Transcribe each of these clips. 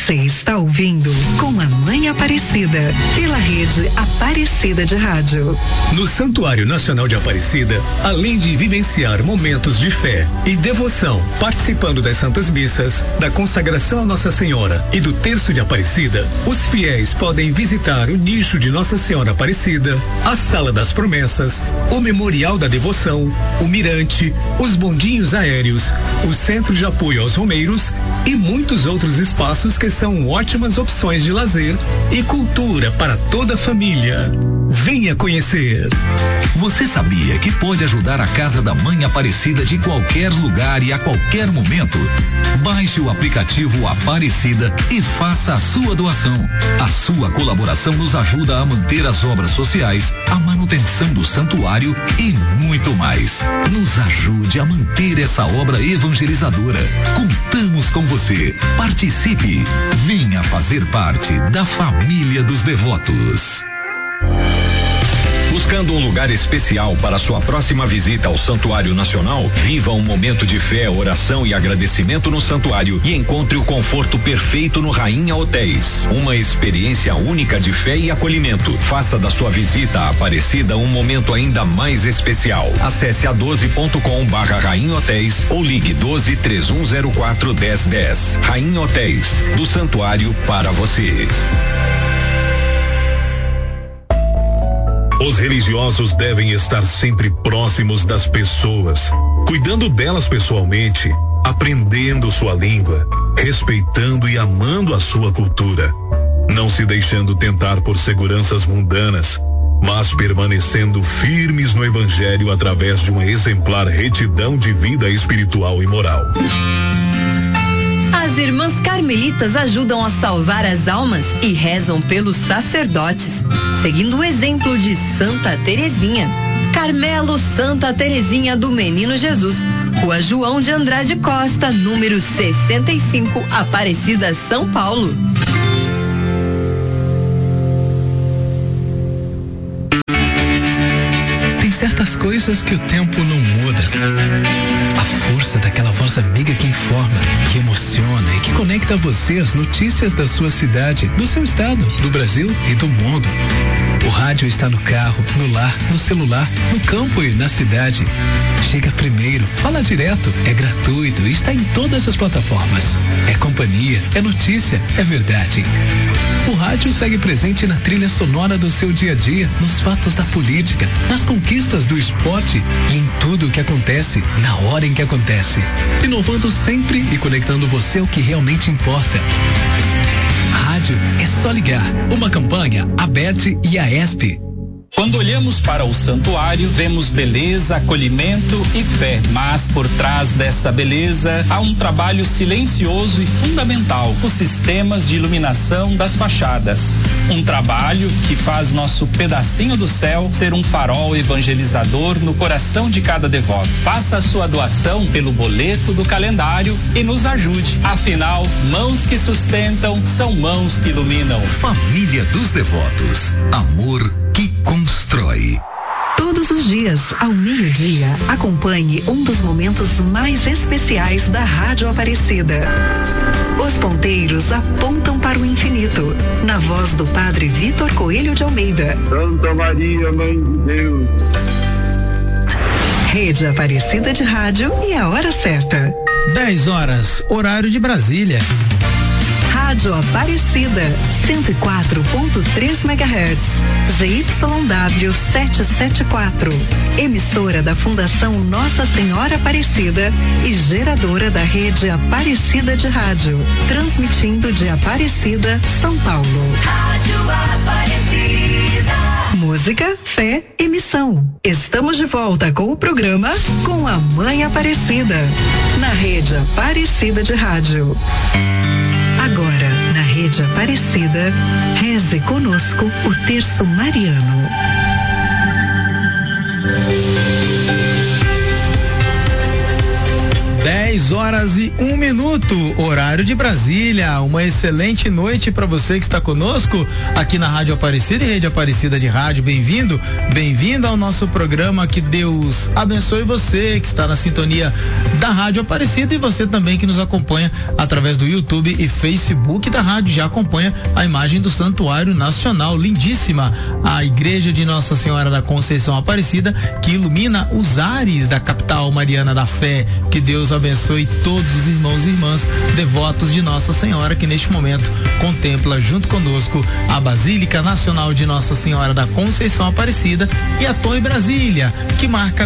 Você está ouvindo Com a Mãe Aparecida, pela rede Aparecida de Rádio. No Santuário Nacional de Aparecida, além de vivenciar momentos de fé e devoção, participando das Santas Missas, da consagração a Nossa Senhora e do Terço de Aparecida, os fiéis podem visitar o nicho de Nossa Senhora Aparecida, a Sala das Promessas, o Memorial da Devoção, o Mirante, os bondinhos aéreos, o Centro de Apoio aos Romeiros e muitos outros espaços que são ótimas opções de lazer e cultura para toda a família. Venha conhecer. Você sabia que pode ajudar a Casa da Mãe Aparecida de qualquer lugar e a qualquer momento? Baixe o aplicativo Aparecida e faça a sua doação. A sua colaboração nos ajuda a manter as obras sociais, a manutenção do santuário e muito mais. Nos ajude a manter essa obra evangelizadora. Contamos com você. Participe. Venha fazer parte da família dos devotos. Buscando um lugar especial para sua próxima visita ao Santuário Nacional? Viva um momento de fé, oração e agradecimento no santuário e encontre o conforto perfeito no Rainha Hotéis. Uma experiência única de fé e acolhimento. Faça da sua visita à Aparecida um momento ainda mais especial. Acesse a12.com/Rainha Hotéis ou ligue 12-3104-1010. Rainha Hotéis, do santuário para você. Os religiosos devem estar sempre próximos das pessoas, cuidando delas pessoalmente, aprendendo sua língua, respeitando e amando a sua cultura, não se deixando tentar por seguranças mundanas, mas permanecendo firmes no Evangelho através de uma exemplar retidão de vida espiritual e moral. As irmãs carmelitas ajudam a salvar as almas e rezam pelos sacerdotes, seguindo o exemplo de Santa Terezinha. Carmelo Santa Terezinha do Menino Jesus, Rua João de Andrade Costa, número 65, Aparecida, São Paulo. Tem certas coisas que o tempo não muda. A força daquela voz amiga que informa, que emociona e que conecta você às notícias da sua cidade, do seu estado, do Brasil e do mundo. O rádio está no carro, no lar, no celular, no campo e na cidade. Chega primeiro, fala direto, é gratuito e está em todas as plataformas. É companhia, é notícia, é verdade. O rádio segue presente na trilha sonora do seu dia a dia, nos fatos da política, nas conquistas do esporte e em tudo o que acontece, na hora em que acontece. Inovando sempre e conectando você ao que realmente importa. Rádio é só ligar. Uma campanha, ABET e AESP. Quando olhamos para o santuário, vemos beleza, acolhimento e fé. Mas por trás dessa beleza, há um trabalho silencioso e fundamental: os sistemas de iluminação das fachadas. Um trabalho que faz nosso pedacinho do céu ser um farol evangelizador no coração de cada devoto. Faça a sua doação pelo boleto do calendário e nos ajude. Afinal, mãos que sustentam são mãos que iluminam. Família dos Devotos. Amor que constrói. Todos os dias, ao meio-dia, acompanhe um dos momentos mais especiais da Rádio Aparecida. Os ponteiros apontam para o infinito, na voz do Padre Vitor Coelho de Almeida. Santa Maria, Mãe de Deus. Rede Aparecida de Rádio e a hora certa. 10 horas, horário de Brasília. Rádio Aparecida, 104.3 MHz, ZYW 774, emissora da Fundação Nossa Senhora Aparecida e geradora da rede Aparecida de Rádio, transmitindo de Aparecida, São Paulo. Rádio Aparecida. Música, fé e missão. Estamos de volta com o programa Com a Mãe Aparecida, na rede Aparecida de Rádio. Agora, na rede Aparecida, reze conosco o terço mariano. 10h01, horário de Brasília. Uma excelente noite para você que está conosco aqui na Rádio Aparecida e Rede Aparecida de Rádio. Bem-vindo, bem-vinda ao nosso programa. Que Deus abençoe você que está na sintonia da Rádio Aparecida e você também que nos acompanha através do YouTube e Facebook da rádio. Já acompanha a imagem do Santuário Nacional, lindíssima, a Igreja de Nossa Senhora da Conceição Aparecida, que ilumina os ares da capital mariana da fé. Que Deus abençoe todos os irmãos e irmãs devotos de Nossa Senhora que neste momento contempla junto conosco a Basílica Nacional de Nossa Senhora da Conceição Aparecida e a Torre Brasília, que marca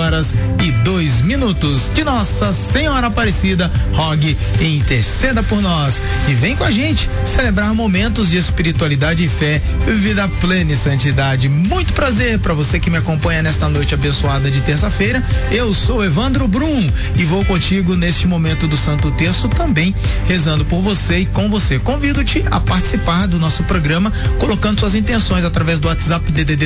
10h02 de Nossa Senhora Aparecida. Rogue e interceda por nós e vem com a gente celebrar momentos de espiritualidade e fé, vida plena e santidade. Muito prazer para você que me acompanha nesta noite abençoada de terça-feira. Eu sou Evandro Brum e vou contigo neste momento do Santo Terço, também rezando por você e com você. Convido-te a participar do nosso programa colocando suas intenções através do WhatsApp DDD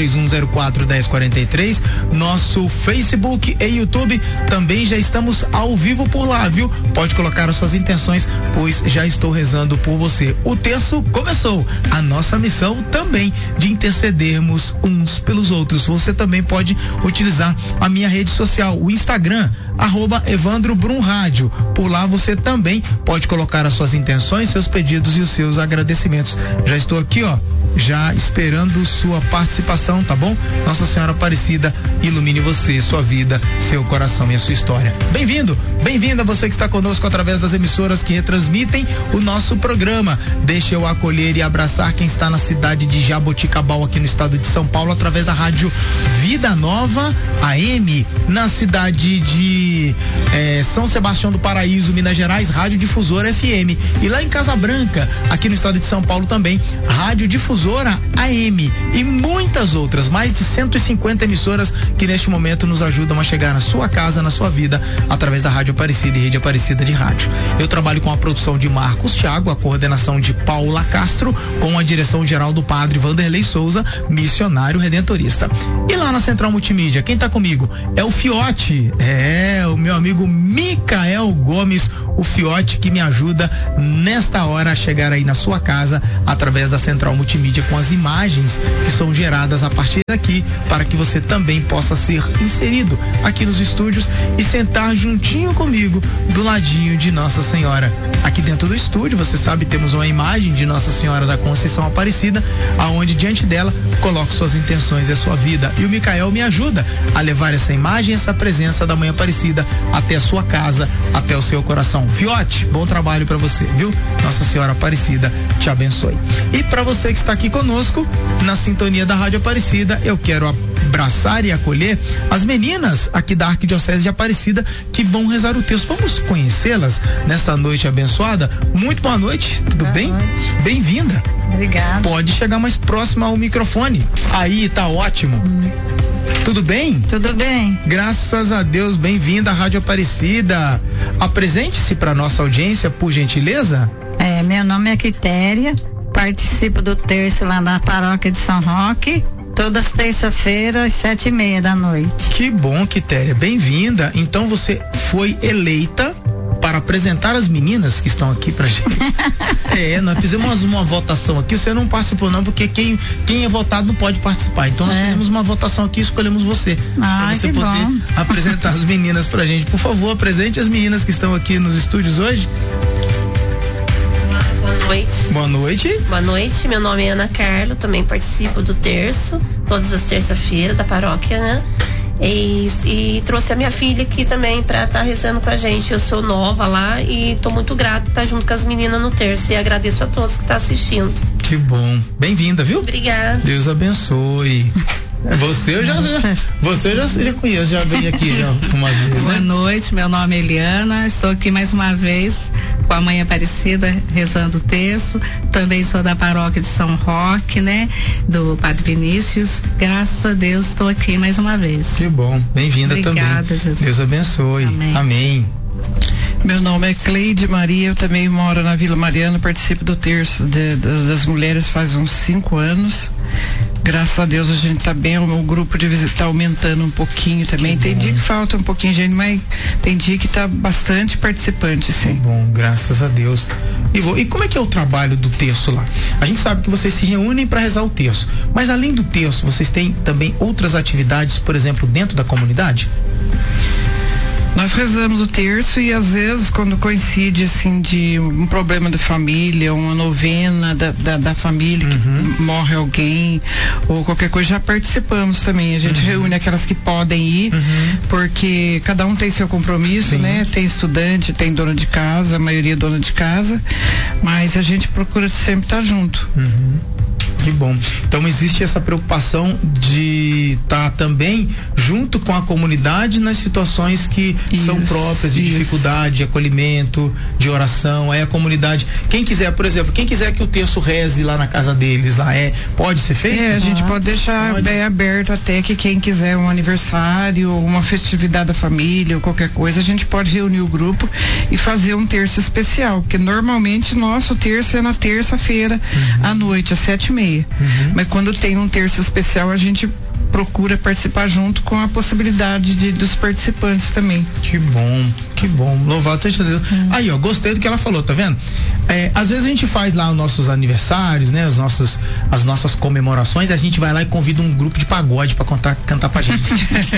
1231041043, nosso Facebook e YouTube. Também já estamos ao vivo por lá, viu? Pode colocar as suas intenções, pois já estou rezando por você. O terço começou, a nossa missão também de intercedermos uns pelos outros. Você também pode utilizar a minha rede social, o Instagram, @Evandro Brum Rádio. Por lá você também pode colocar as suas intenções, seus pedidos e os seus agradecimentos. Já estou aqui, já esperando sua participação, tá bom? Nossa Senhora Aparecida ilumine você, sua vida, seu coração e a sua história. Bem-vindo, bem-vinda você que está conosco através das emissoras que retransmitem o nosso programa. Deixa eu acolher e abraçar quem está na cidade de Jaboticabal, aqui no estado de São Paulo, através da rádio Vida Nova AM, na cidade de São Sebastião do Paraíso, Minas Gerais, Rádio Difusora FM, e lá em Casa Branca, aqui no estado de São Paulo também, Rádio Difusora AM, e muitas outras, mais de 150 emissoras que neste momento nos ajudam a chegar na sua casa, na sua vida, através da Rádio Aparecida e Rede Aparecida de Rádio. Eu trabalho com a produção de Marcos Thiago, a coordenação de Paula Castro, com a direção geral do Padre Vanderlei Souza, missionário redentorista. E lá na Central Multimídia, quem tá comigo é o Fiote, o meu amigo Micael Gomes, o Fiote, que me ajuda nesta hora a chegar aí na sua casa através da Central Multimídia, com as imagens que são geradas a partir daqui, para que você também possa ser inserido aqui nos estúdios e sentar juntinho comigo do ladinho de Nossa Senhora. Aqui dentro do estúdio, você sabe, temos uma imagem de Nossa Senhora da Conceição Aparecida, aonde diante dela coloco suas intenções e a sua vida, e o Micael me ajuda a levar essa imagem, essa presença da Mãe Aparecida até a sua casa, até o seu coração. Fiote, bom trabalho para você, viu? Nossa Senhora Aparecida te abençoe. E para você que está aqui conosco na sintonia da Rádio Aparecida, eu quero abraçar e acolher as meninas aqui da Arquidiocese de Aparecida que vão rezar o texto. Vamos conhecê-las nessa noite abençoada. Muito boa noite, tudo bem? Bem-vinda. Obrigada. Pode chegar mais próxima ao microfone. Aí, tá ótimo. Tudo bem? Tudo bem. Graças a Deus, bem-vinda à Rádio Aparecida. Apresente-se para nossa audiência, por gentileza. Meu nome é Quitéria, participo do terço lá na paróquia de São Roque, todas as terça-feiras, às 7h30 da noite. Que bom, Quitéria, bem-vinda. Então você foi eleita para apresentar as meninas que estão aqui pra gente. Nós fizemos uma votação aqui, você não participou não, porque quem é votado não pode participar. Então nós fizemos uma votação aqui e escolhemos você. Para você poder apresentar as meninas pra gente. Por favor, apresente as meninas que estão aqui nos estúdios hoje. Boa noite. Boa noite, meu nome é Ana Carla, também participo do terço, todas as terça-feiras da paróquia, né? E trouxe a minha filha aqui também pra estar rezando com a gente. Eu sou nova lá e tô muito grata de estar junto com as meninas no terço, e agradeço a todos que estão assistindo. Que bom, bem-vinda, viu? Obrigada. Deus abençoe. Você eu já conheço, já veio aqui já umas vezes, Boa noite, meu nome é Eliana, estou aqui mais uma vez com a Mãe Aparecida rezando o terço. Também sou da paróquia de São Roque, né? Do Padre Vinícius. Graças a Deus estou aqui mais uma vez. Que bom, bem-vinda também. Obrigada, Jesus. Deus abençoe. Amém. Amém. Meu nome é Cleide Maria, eu também moro na Vila Mariana, participo do terço das mulheres faz uns 5 anos. Graças a Deus a gente tá bem, o grupo de visita tá aumentando um pouquinho também. Tem dia que falta um pouquinho de gente, mas tem dia que tá bastante participante, sim. Bom, graças a Deus. E como é que é o trabalho do terço lá? A gente sabe que vocês se reúnem para rezar o terço, mas além do terço, vocês têm também outras atividades, por exemplo, dentro da comunidade? Nós rezamos o terço e às vezes quando coincide assim de um problema da família, uma novena da família que morre alguém ou qualquer coisa, já participamos também. A gente reúne aquelas que podem ir, porque cada um tem seu compromisso, né? Tem estudante, tem dona de casa, a maioria é dona de casa, mas a gente procura sempre estar junto. Que bom. Então existe essa preocupação de estar também junto com a comunidade nas situações que são próprias de dificuldade, de acolhimento, de oração. Aí a comunidade, quem quiser, por exemplo, quem quiser que o terço reze lá na casa deles, lá pode ser feito? A gente pode deixar bem aberto até que quem quiser um aniversário, uma festividade da família ou qualquer coisa, a gente pode reunir o grupo e fazer um terço especial, porque normalmente nosso terço é na terça-feira à noite, às 7h30. Mas quando tem um terço especial, a gente procura participar junto com a possibilidade dos participantes também. Que bom. Louvado seja Deus. Aí, ó, gostei do que ela falou, tá vendo? Às vezes a gente faz lá os nossos aniversários, né? As nossas comemorações, a gente vai lá e convida um grupo de pagode pra cantar pra gente.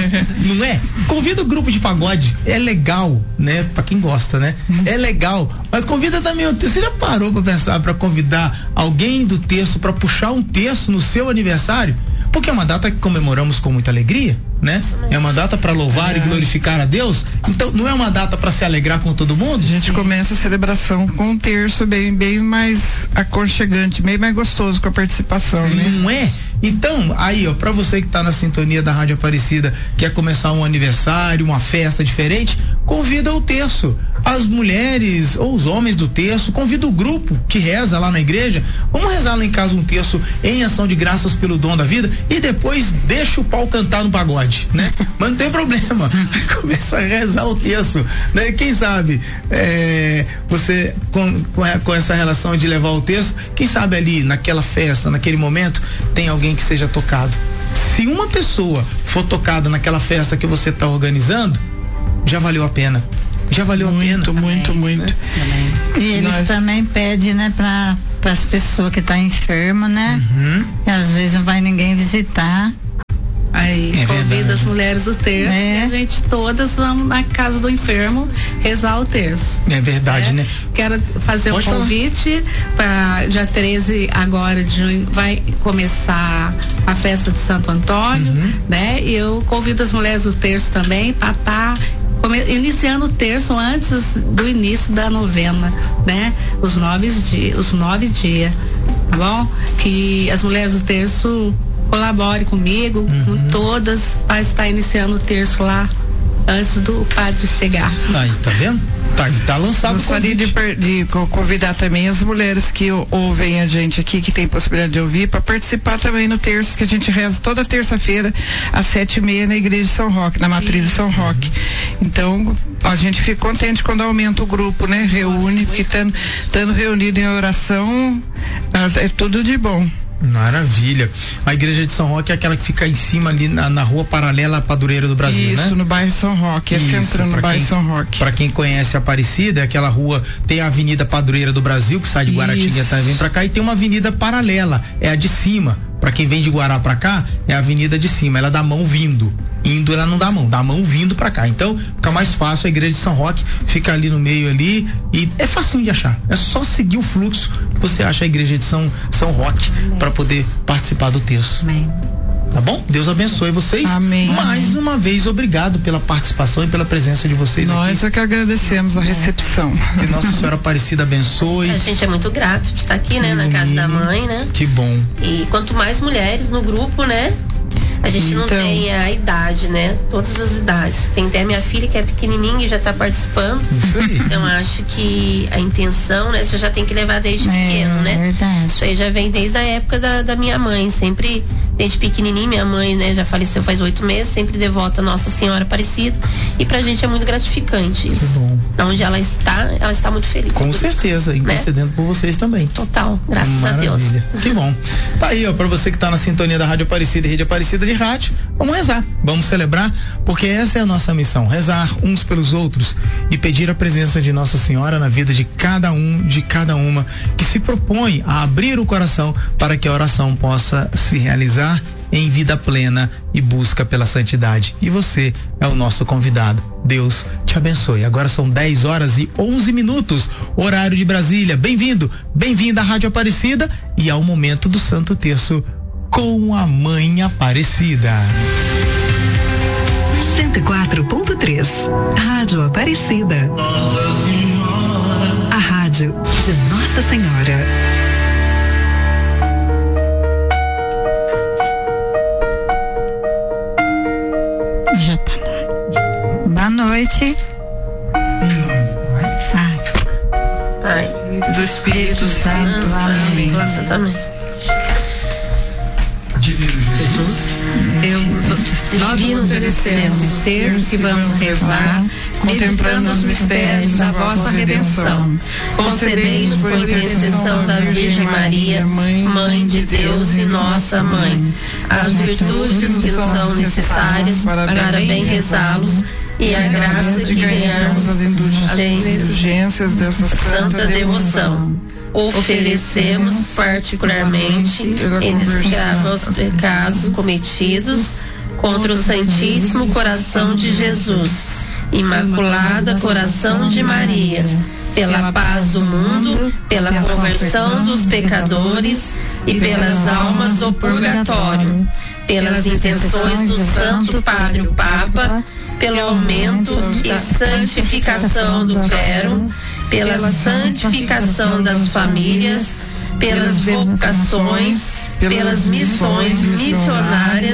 Não é? Convida o grupo de pagode. É legal, né? Pra quem gosta, né? É legal. Mas convida também o terço. Você já parou pra pensar, pra convidar alguém do terço pra puxar um terço no seu aniversário? Porque é uma data que comemoramos com muita alegria, né? É uma data para louvar e glorificar a Deus. Então, não é uma data para se alegrar com todo mundo? A gente começa a celebração com um terço bem mais aconchegante, bem mais gostoso com a participação, né? Não é? Então, aí, ó, pra você que tá na sintonia da Rádio Aparecida, quer começar um aniversário, uma festa diferente, convida o terço. As mulheres ou os homens do terço, convida o grupo que reza lá na igreja. Vamos rezar lá em casa um terço em ação de graças pelo dom da vida e depois deixa o pau cantar no pagode, né? Mas não tem problema. Começa a rezar o terço, né? Quem sabe você com essa relação de levar o terço, quem sabe ali naquela festa, naquele momento, tem alguém que seja tocado. Se uma pessoa for tocada naquela festa que você está organizando, já valeu a pena. Já valeu a pena. Muito. Né? E eles também pedem, né, para as pessoas que estão enfermas, né? E às vezes não vai ninguém visitar. Aí convida as mulheres do terço e a gente todas vamos na casa do enfermo rezar o terço. É verdade, né? Quero fazer um convite para dia 13 agora de junho vai começar a festa de Santo Antônio, né? E eu convido as mulheres do terço também para estar iniciando o terço antes do início da novena, né? Os 9 dias, tá bom? Que as mulheres do terço colabore comigo, com todas, para estar iniciando o terço lá antes do padre chegar. Aí, tá vendo? Tá lançado. Gostaria de convidar também as mulheres que ouvem a gente aqui, que tem possibilidade de ouvir, para participar também no terço que a gente reza toda terça-feira às 7h30 na igreja de São Roque, na matriz de São Roque. Então a gente fica contente quando aumenta o grupo, né? Reúne, porque estando reunido em oração é tudo de bom. Maravilha. A igreja de São Roque é aquela que fica em cima ali na rua paralela à Padureira do Brasil, né? Isso, no bairro São Roque, centrando no bairro São Roque. Pra quem conhece Aparecida, é aquela rua, tem a Avenida Padureira do Brasil, que sai de Guaratinga e vem pra cá, e tem uma avenida paralela, é a de cima. Pra quem vem de Guará pra cá, é a avenida de cima, ela dá mão vindo. Indo ela não dá mão vindo pra cá. Então fica mais fácil, a igreja de São Roque fica ali no meio ali e é facinho de achar. É só seguir o fluxo que você acha a igreja de São Roque para poder participar do terço. Amém. Tá bom? Deus abençoe vocês. Amém. Mais uma vez, obrigado pela participação e pela presença de vocês aqui. Nós é que agradecemos a recepção. Que Nossa Senhora Aparecida abençoe. A gente é muito grato de estar aqui, né? Na casa da mãe, né? Que bom. E quanto mais mulheres no grupo, né? A gente não tem a idade, né? Todas as idades. Tem até a minha filha que é pequenininha e já tá participando. Isso aí. Então acho que a intenção, né? Você já tem que levar desde pequeno, né? Verdade. Isso aí já vem desde a época da minha mãe. Sempre Desde pequenininho, minha mãe, né, já faleceu faz 8 meses, sempre devota a Nossa Senhora Aparecida. E pra gente é muito gratificante isso. Onde ela está muito feliz. Com certeza, intercedendo por vocês também. Total, graças a Deus. Que bom. Tá aí, ó, pra você que tá na sintonia da Rádio Aparecida e Rede Aparecida de Rádio, vamos rezar, vamos celebrar, porque essa é a nossa missão, rezar uns pelos outros e pedir a presença de Nossa Senhora na vida de cada um, de cada uma, que se propõe a abrir o coração para que a oração possa se realizar em vida plena e busca pela santidade. E você é o nosso convidado. Deus te abençoe. Agora são 10h11, horário de Brasília. Bem-vindo, bem-vinda à Rádio Aparecida e ao momento do Santo Terço com a Mãe Aparecida. 104.3 Rádio Aparecida. Nossa Senhora. A rádio de Nossa Senhora. Já tá. Boa noite. Pai, do Espírito Santo. Amém. Amém. Divino Jesus, nós oferecemos o terço que vamos rezar, contemplando os mistérios da vossa redenção. Concedei-nos por intercessão da Virgem Maria, Mãe de Deus e nossa Mãe, as virtudes que são necessárias para bem rezá-los e a graça de ganharmos as indulgências dessa santa devoção. Oferecemos particularmente em desgravo aos pecados cometidos contra o Santíssimo Coração de Jesus, Imaculada Coração de Maria, pela paz do mundo, pela conversão dos pecadores e pelas almas do purgatório, pelas intenções do Santo Padre o Papa, pelo aumento e santificação do clero, pela santificação das famílias, pelas vocações, pelas missões missionárias